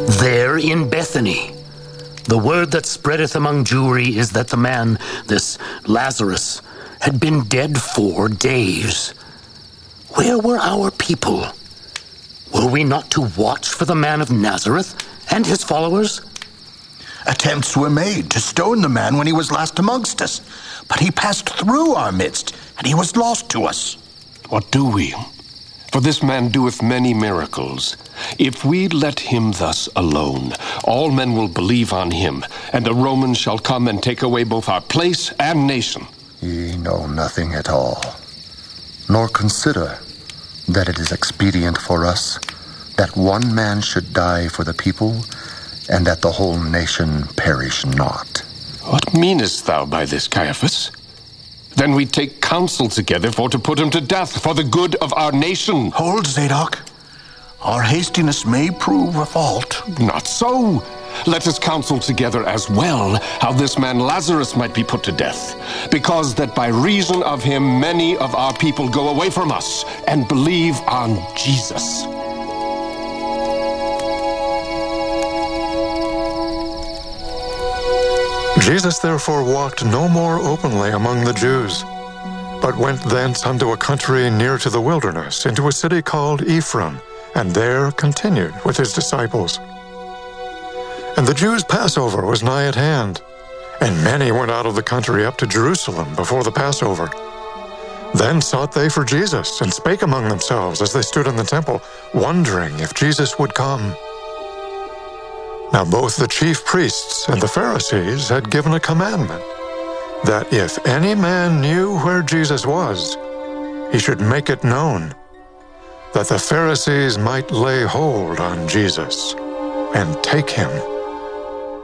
There in Bethany. The word that spreadeth among Jewry is that the man, this Lazarus, had been dead 4 days. Where were our people? Were we not to watch for the man of Nazareth and his followers? Attempts were made to stone the man when he was last amongst us, but he passed through our midst, and he was lost to us. What do we? For this man doeth many miracles. If we let him thus alone, all men will believe on him, and the Romans shall come and take away both our place and nation. Ye know nothing at all, nor consider that it is expedient for us that one man should die for the people, and that the whole nation perish not. What meanest thou by this, Caiaphas? Then we take counsel together for to put him to death for the good of our nation. Hold, Zadok. Our hastiness may prove a fault. Not so. Let us counsel together as well how this man Lazarus might be put to death, because that by reason of him many of our people go away from us and believe on Jesus. Jesus therefore walked no more openly among the Jews, but went thence unto a country near to the wilderness, into a city called Ephraim, and there continued with his disciples. And the Jews' Passover was nigh at hand, and many went out of the country up to Jerusalem before the Passover. Then sought they for Jesus, and spake among themselves as they stood in the temple, wondering if Jesus would come. Now both the chief priests and the Pharisees had given a commandment, that if any man knew where Jesus was, he should make it known, that the Pharisees might lay hold on Jesus and take him